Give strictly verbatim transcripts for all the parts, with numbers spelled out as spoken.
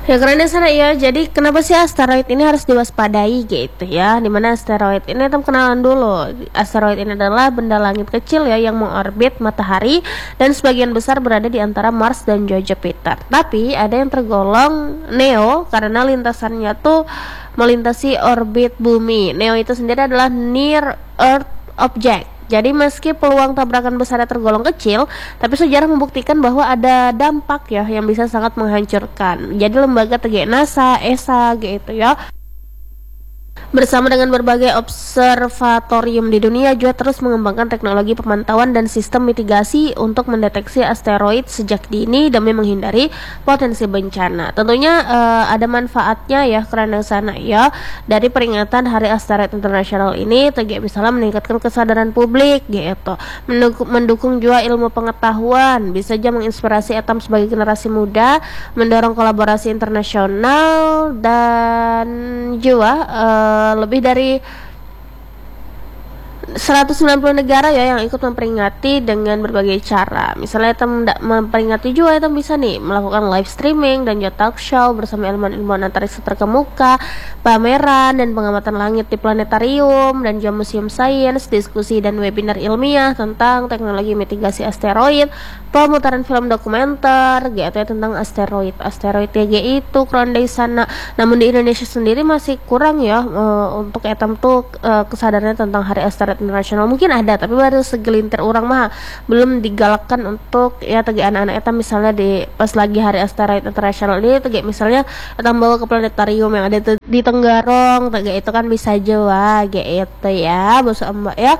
Ya keren ya sana ya. Jadi kenapa sih asteroid ini harus diwaspadai gitu ya? Dimana asteroid ini kita kenalan dulu. Asteroid ini adalah benda langit kecil ya yang mengorbit matahari dan sebagian besar berada di antara Mars dan juga Jupiter. Tapi ada yang tergolong neo karena lintasannya tuh melintasi orbit bumi. Neo itu sendiri adalah near Earth object. Jadi meski peluang tabrakan besarnya tergolong kecil, tapi sejarah membuktikan bahwa ada dampak ya yang bisa sangat menghancurkan. Jadi lembaga T G NASA, E S A gitu ya, bersama dengan berbagai observatorium di dunia juga terus mengembangkan teknologi pemantauan dan sistem mitigasi untuk mendeteksi asteroid sejak dini demi menghindari potensi bencana. Tentunya uh, ada manfaatnya ya karena sana ya. Dari peringatan Hari Asteroid Internasional ini, T G misalnya meningkatkan kesadaran publik gitu, mendukung, mendukung juga ilmu pengetahuan, bisa saja menginspirasi Etam sebagai generasi muda, mendorong kolaborasi internasional dan juga uh, lebih dari seratus sembilan puluh negara ya yang ikut memperingati dengan berbagai cara. Misalnya Etam memperingati juga, Etam bisa nih melakukan live streaming dan juga talk show bersama ilmuwan-ilmuwan antariksa terkemuka, pameran dan pengamatan langit di planetarium dan juga museum sains, diskusi dan webinar ilmiah tentang teknologi mitigasi asteroid, pemutaran film dokumenter gitu ya tentang asteroid. Asteroid T G itu keren dari sana. Namun di Indonesia sendiri masih kurang ya uh, untuk Etam tuh uh, kesadarannya tentang Hari Asteroid Internasional. Mungkin ada tapi baru segelintir orang mah belum digalakkan untuk ya T G anak-anak Etam misalnya di pas lagi Hari Asteroid Internasional ini T G misalnya Etam bawa ke planetarium yang ada di Tenggarong. T G itu kan bisa aja gitu ya bos mbak ya.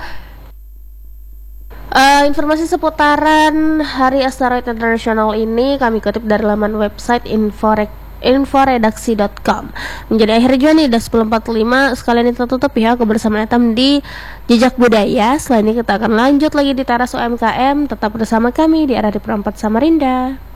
Uh, informasi seputaran Hari Asteroid Internasional ini kami kutip dari laman website inforek inforedaksi dot com. Menjadi akhir juga nih udah sepuluh empat puluh lima. Sekalian kita tutup ya kebersamaan Etam di Jejak Budaya. Setelah ini kita akan lanjut lagi di Teras U M K M. Tetap bersama kami di R R I Perempat Samarinda.